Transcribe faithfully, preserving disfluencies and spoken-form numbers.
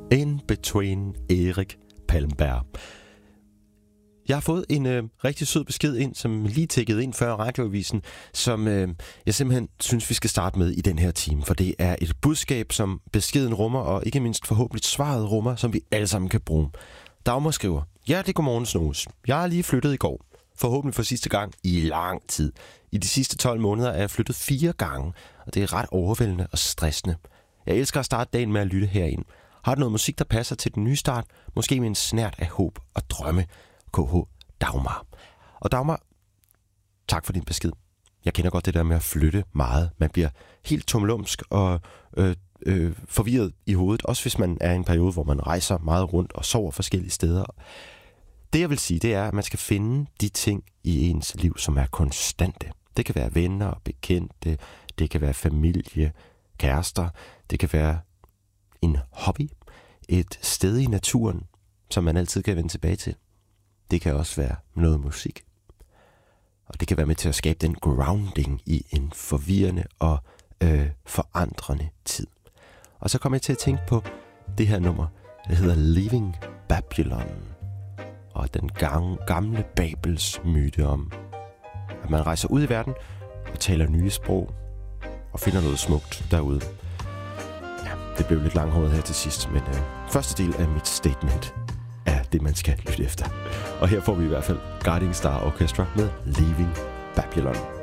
In Between, Erik Palmberg. Jeg har fået en øh, rigtig sød besked ind, som lige tækkede ind før radioavisen, som øh, jeg simpelthen synes, vi skal starte med i den her time, for det er et budskab, som beskeden rummer, og ikke mindst forhåbentlig svaret rummer, som vi alle sammen kan bruge. Dagmar skriver: Ja, det er godmorgen, Snus. Jeg har lige flyttet i går. Forhåbentlig for sidste gang i lang tid. I de sidste tolv måneder er jeg flyttet fire gange, og det er ret overvældende og stressende. Jeg elsker at starte dagen med at lytte herind. Har du noget musik, der passer til den nye start? Måske med en snert af håb og drømme. K H Dagmar. Og Dagmar, tak for din besked. Jeg kender godt det der med at flytte meget. Man bliver helt tumlumsk og øh, øh, forvirret i hovedet. Også hvis man er i en periode, hvor man rejser meget rundt og sover forskellige steder. Det jeg vil sige, det er, at man skal finde de ting i ens liv, som er konstante. Det kan være venner og bekendte. Det kan være familie, kærester. Det kan være en hobby. Et sted i naturen, som man altid kan vende tilbage til. Det kan også være noget musik. Og det kan være med til at skabe den grounding i en forvirrende og øh, forandrende tid. Og så kommer jeg til at tænke på det her nummer, der hedder Leaving Babylon. Og den gamle Babels myte om, at man rejser ud i verden og taler nye sprog og finder noget smukt derude. Ja, det blev lidt langhåret her til sidst, men øh, første del af mit statement er det, man skal lytte efter. Og her får vi i hvert fald Guiding Star Orchestra med Leaving Babylon.